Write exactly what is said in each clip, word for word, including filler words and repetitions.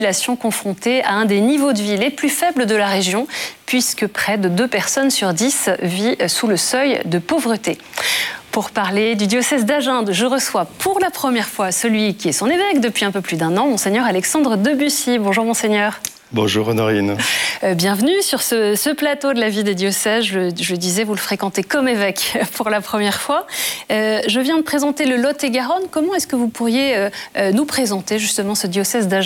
Population confrontée à un des niveaux de vie les plus faibles de la région, puisque près de deux personnes sur dix vit sous le seuil de pauvreté. Pour parler du diocèse d'Agen, je reçois pour la première fois celui qui est son évêque depuis un peu plus d'un an, Monseigneur Alexandre de Bussy. Bonjour Monseigneur. Bonjour Honorine. Euh, bienvenue sur ce, ce plateau de la vie des diocèses. Je, je disais, vous le fréquentez comme évêque pour la première fois. Euh, je viens de présenter le Lot-et-Garonne. Comment est-ce que vous pourriez euh, euh, nous présenter justement ce diocèse d'Agen ?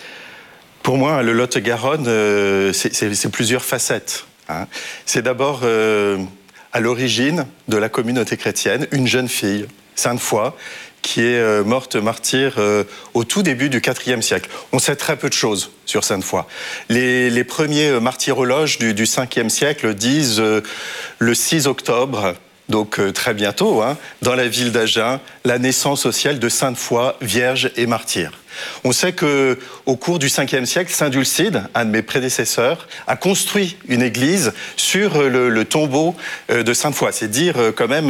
Pour moi, le Lot-et-Garonne, euh, c'est plusieurs facettes. Hein. C'est d'abord, euh, à l'origine de la communauté chrétienne, une jeune fille, Sainte-Foy, qui est euh, morte martyre euh, au tout début du quatrième siècle. On sait très peu de choses sur Sainte-Foy. Les, les premiers martyrologes du, du cinquième siècle disent euh, le six octobre, donc euh, très bientôt, hein, dans la ville d'Agen, la naissance au ciel de Sainte-Foy, vierge et martyre. On sait qu'au cours du cinquième siècle, Saint Dulcide, un de mes prédécesseurs, a construit une église sur le, le tombeau de Sainte-Foy. C'est dire quand même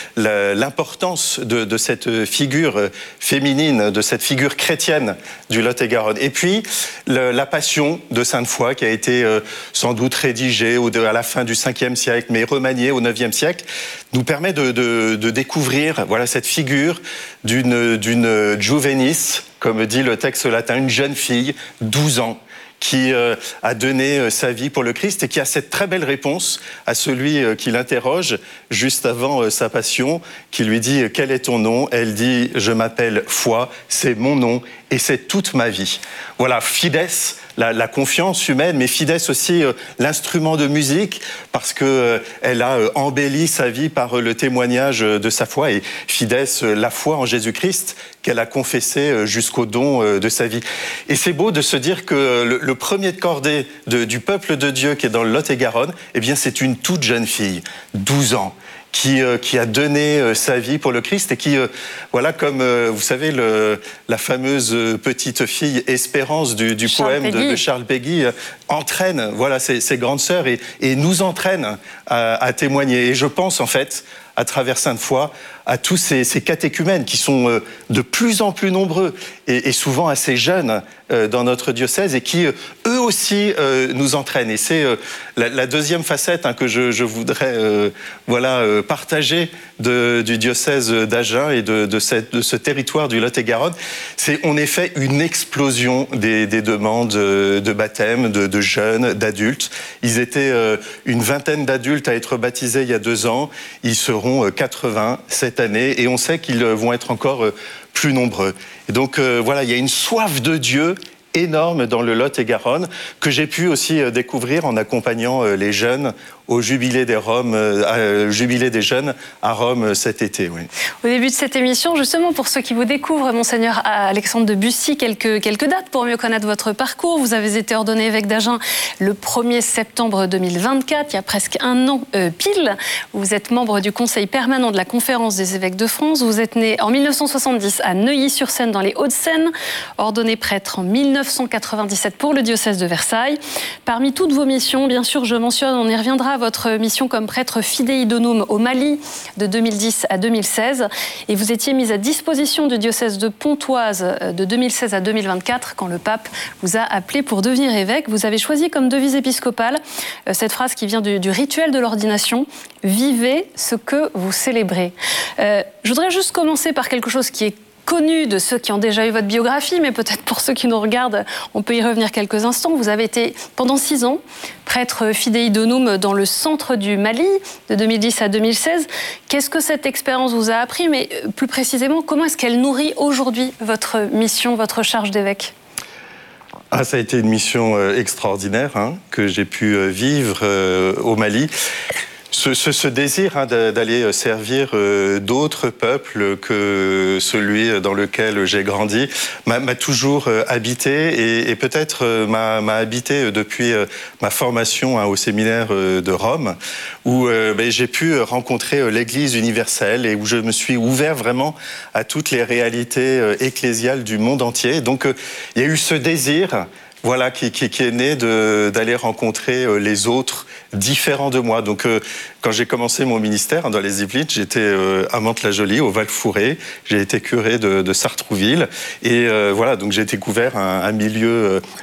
l'importance de, de cette figure féminine, de cette figure chrétienne du Lot-et-Garonne. Et puis, le, la passion de Sainte-Foy, qui a été sans doute rédigée à la fin du cinquième siècle, mais remaniée au neuvième siècle, nous permet de, de, de découvrir voilà, cette figure d'une d'une juvenis, comme dit le texte latin, une jeune fille, douze ans, qui euh, a donné euh, sa vie pour le Christ et qui a cette très belle réponse à celui euh, qui l'interroge juste avant euh, sa passion, qui lui dit « Quel est ton nom ?» Elle dit « Je m'appelle Foi, c'est mon nom et c'est toute ma vie. » Voilà, fides, la, la confiance humaine, mais fides aussi euh, l'instrument de musique, parce qu'elle euh, a euh, embelli sa vie par euh, le témoignage euh, de sa foi, et fides, euh, la foi en Jésus-Christ qu'elle a confessé euh, jusqu'au don euh, de sa vie. Et c'est beau de se dire que euh, le, le premier de cordée de, du peuple de Dieu qui est dans le Lot-et-Garonne, eh bien c'est une toute jeune fille, douze ans. Qui, euh, qui a donné euh, sa vie pour le Christ et qui, euh, voilà, comme euh, vous savez, le, la fameuse petite fille Espérance du, du poème de, de Charles Péguy euh, entraîne, voilà, ses, ses grandes sœurs et, et nous entraîne à, à témoigner. Et je pense en fait, à travers Sainte-Foy, à tous ces, ces catéchumènes qui sont euh, de plus en plus nombreux et, et souvent assez jeunes euh, dans notre diocèse et qui, euh, eux aussi, euh, nous entraînent. Et c'est euh, la, la deuxième facette hein, que je, je voudrais euh, voilà, euh, partager de, du diocèse d'Agen et de, de, cette, de ce territoire du Lot-et-Garonne. C'est en effet une explosion des, des demandes de baptême, de, de jeunes, d'adultes. Ils étaient euh, une vingtaine d'adultes à être baptisés il y a deux ans. Ils seront quatre-vingts cette année et on sait qu'ils vont être encore plus nombreux. Et donc euh, voilà, il y a une soif de Dieu énorme dans le Lot-et-Garonne que j'ai pu aussi découvrir en accompagnant les jeunes au Jubilé des, Roms, euh, Jubilé des jeunes à Rome cet été. Oui. Au début de cette émission, justement, pour ceux qui vous découvrent, Monseigneur Alexandre de Bussy, quelques, quelques dates pour mieux connaître votre parcours. Vous avez été ordonné évêque d'Agen le premier septembre deux mille vingt-quatre, il y a presque un an euh, pile. Vous êtes membre du conseil permanent de la Conférence des évêques de France. Vous êtes né en mille neuf cent soixante-dix à Neuilly-sur-Seine, dans les Hauts-de-Seine, ordonné prêtre en mille neuf cent quatre-vingt-dix-sept pour le diocèse de Versailles. Parmi toutes vos missions, bien sûr, je mentionne, on y reviendra, votre mission comme prêtre fidei donum au Mali de deux mille dix à deux mille seize. Et vous étiez mis à disposition du diocèse de Pontoise de deux mille seize à deux mille vingt-quatre quand le pape vous a appelé pour devenir évêque. Vous avez choisi comme devise épiscopale cette phrase qui vient du, du rituel de l'ordination « Vivez ce que vous célébrez ». Euh, je voudrais juste commencer par quelque chose qui est connu de ceux qui ont déjà eu votre biographie, mais peut-être pour ceux qui nous regardent, on peut y revenir quelques instants. Vous avez été pendant six ans prêtre fidei donum dans le centre du Mali, de deux mille dix à deux mille seize. Qu'est-ce que cette expérience vous a appris, mais plus précisément, comment est-ce qu'elle nourrit aujourd'hui votre mission, votre charge d'évêque ? Ah, ça a été une mission euh, extraordinaire hein, que j'ai pu euh, vivre euh, au Mali. Ce, ce, ce désir hein, d'aller servir euh, d'autres peuples que celui dans lequel j'ai grandi m'a toujours euh, habité et, et peut-être euh, m'a habité depuis euh, ma formation hein, au séminaire euh, de Rome, où euh, ben, j'ai pu rencontrer euh, l'Église universelle et où je me suis ouvert vraiment à toutes les réalités euh, ecclésiales du monde entier. Donc euh, il y a eu ce désir Voilà, qui, qui, qui est né de, d'aller rencontrer les autres différents de moi. Donc, euh, quand j'ai commencé mon ministère dans les Yvelines, j'étais euh, à Mantes-la-Jolie, au Val-Fouré. J'ai été curé de, de Sartrouville. Et euh, voilà, donc j'ai découvert un, un milieu